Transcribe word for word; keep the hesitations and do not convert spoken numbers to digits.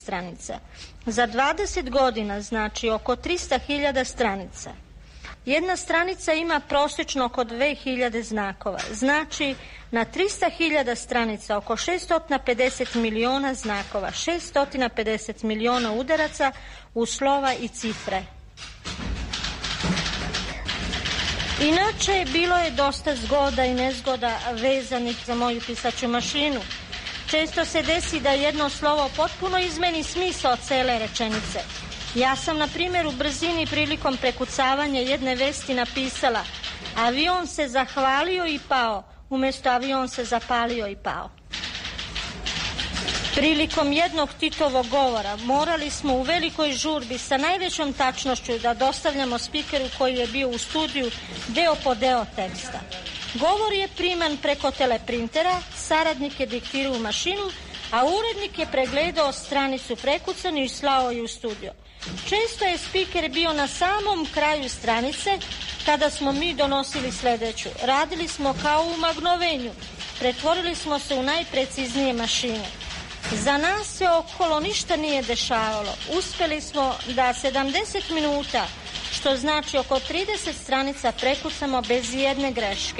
stranica. Za dvadeset godina znači oko trista hiljada stranica. Jedna stranica ima prosječno oko dve hiljade znakova. Znači na trista hiljada stranica oko šesto pedeset miliona znakova, šesto pedeset miliona udaraca u slova i cifre. Inače, bilo je dosta zgoda i nezgoda vezanih za moju pisaću mašinu. Često se desi da jedno slovo potpuno izmeni smisao cele rečenice. Ja sam, na primjer, u brzini prilikom prekucavanja jedne vesti napisala: avion se zahvalio i pao, umjesto avion se zapalio i pao. Prilikom jednog Titovog govora morali smo u velikoj žurbi sa najvećom tačnošću da dostavljamo spikeru koji je bio u studiju deo po deo teksta. Govor je priman preko teleprintera, saradnik je diktirao u mašinu, a urednik je pregledao stranicu prekucanu i slao je u studio. Često je spiker bio na samom kraju stranice kada smo mi donosili sljedeću. Radili smo kao u magnovenju, pretvorili smo se u najpreciznije mašine. Za nas se okolo ništa nije dešavalo. Uspjeli smo da sedamdeset minuta, što znači oko trideset stranica, prekucamo bez jedne greške.